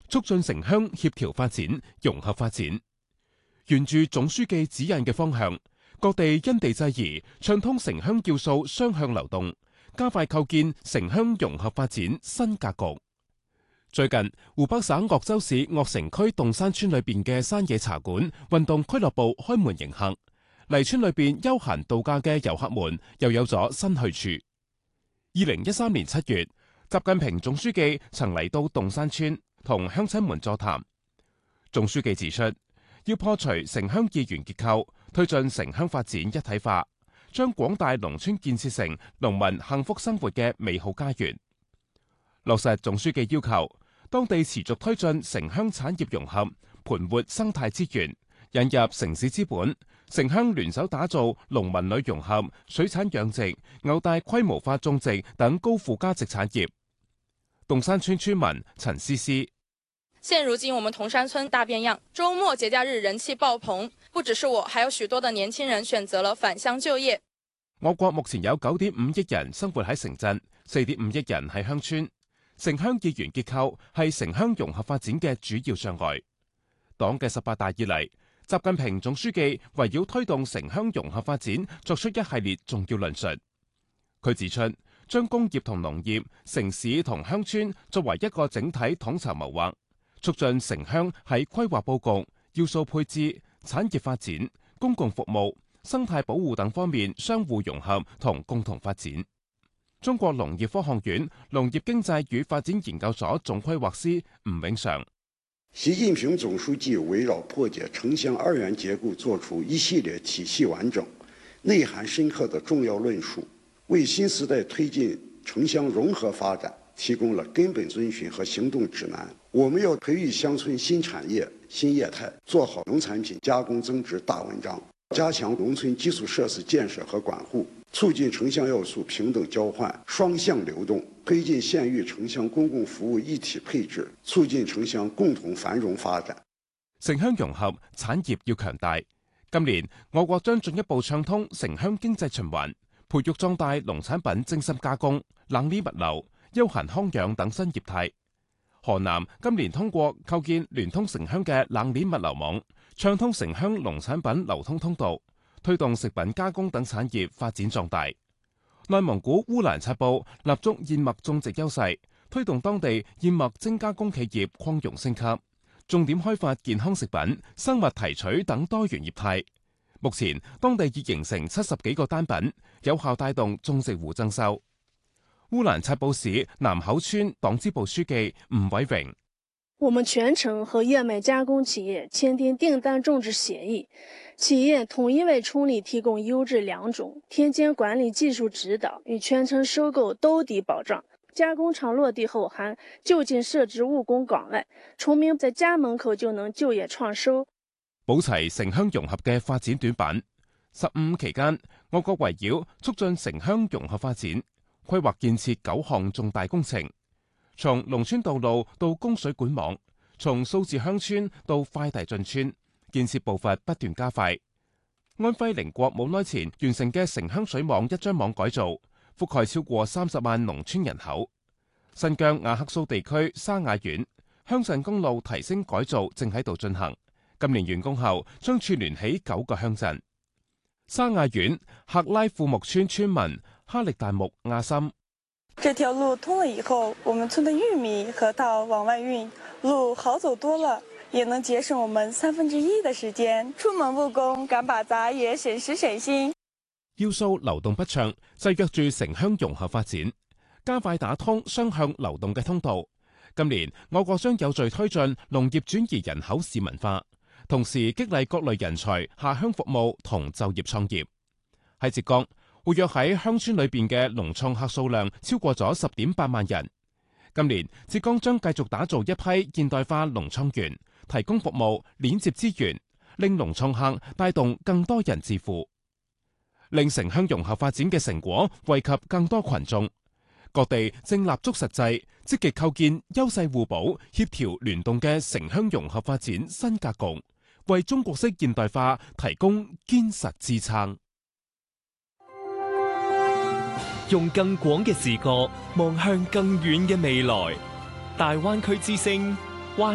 促進城鄉協調發展、融合發展。沿住總書記指引嘅方向，各地因地制宜，暢通城鄉要素雙向流動，加快構建城鄉融合發展新格局。最近，湖北省鄂州市鄂城區洞山村裏邊嘅山野茶館、運動俱樂部開門迎客，嚟村裏邊休閒度假嘅遊客們又有咗新去處。2013年7月，習近平總書記曾嚟到洞山村同鄉親們座談。總書記指出，要破除城鄉二元結構，推進城鄉發展一體化，將廣大農村建設成農民幸福生活嘅美好家園。落實總書記要求，當地持續推進城鄉產業融合，盤活生態資源，引入城市資本，城鄉聯手打造農民旅融合、水產養殖、牛大規模化種植等高附加值產業。洞山村村民陳思思： 現如今我們洞山村大變樣，周末節假日人氣爆棚，不只是我，還有許多的年輕人選擇了返鄉就業。 我國目前有9.5億人生活喺城鎮，4.5億人喺鄉村。城鄉二元結構係城鄉融合發展嘅主要障礙。黨嘅18大以嚟，習近平總書記圍繞推動城鄉融合發展作出一系列重要論述。佢指出，將工業同農業、城市同鄉村作為一個整體統籌謀劃，促進城鄉喺規劃佈局、要素配置、產業發展、公共服務、生態保護等方面相互融合同共同發展。中國農業科學院農業經濟與發展研究所總規劃師吳永常： 習近平總書記圍繞破解城鄉二元結構作出一系列體系完整、內涵深刻的重要論述，為新時代推進城鄉融合發展提供了根本遵循和行動指南。我們要培育鄉村新產業、新業態，做好農產品加工增值大文章，加強農村基礎設施建設和管護，促進城鄉要素平等交換、雙向流動，推進縣域城鄉公共服務一體配置，促進城鄉共同繁榮發展。 城鄉融合，產業要強大。今年，我國將進一步暢通城鄉經濟循環，培育壯大農產品精深加工、冷鏈物流、休閒康養等新業態。河南今年通過構建聯通城鄉嘅冷鏈物流網，暢通城鄉農產品流通通道，推動食品加工等產業發展壯大。內蒙古烏蘭察布立足燕麥種植優勢，推動當地燕麥精加工企業擴容升級，重點開發健康食品、生物提取等多元業態。目前當地已形成70幾個單品，有效帶動種植戶增收。烏蘭察布市南口村黨支部書記吳偉榮： 我們全程和燕麥加工企業簽訂訂單種植協議，企業統一為村里提供優質良種、田間管理技術指導與全程收購兜底保障。加工廠落地後，還就近設置務工崗位，村民在家門口就能就業創收。 補齊城鄉融合嘅發展短板。15期間，我國圍繞促進城鄉融合發展，規劃建設9項重大工程，從農村道路到供水管網，從數字鄉村到快遞進村，建設步伐不斷加快。安徽寧國冇耐前完成嘅城鄉水網一張網改造，覆蓋超過30萬農村人口。新疆雅克蘇地區沙雅縣鄉鎮公路提升改造正喺度進行，今年完工後將串聯起9個鄉鎮。沙雅縣喀拉庫木村村民哈力達木亞森： 這條路通了以後，我們村的玉米和稻往外運，路好走多了，也能節省我們1/3的時間。出門務工趕把雜也省時省心。 要素流動不暢，制約住城鄉融合發展，加快打通雙向流動嘅通道。今年我國將有序推進農業轉移人口市民化，同時激勵各類人才下鄉服務同就業創業。喺浙江，活躍喺鄉村裏邊嘅農創客數量超過咗10.8萬人。今年浙江將繼續打造一批現代化農創園，提供服務，鏈接資源，令農創客帶動更多人致富，令城鄉融合發展嘅成果惠及更多群眾。各地正立足實際，積極構建優勢互補、協調聯動嘅城鄉融合發展新格局，為中國式現代化提供堅實支撐。 用更廣嘅視角望向更遠嘅未來，大灣區之聲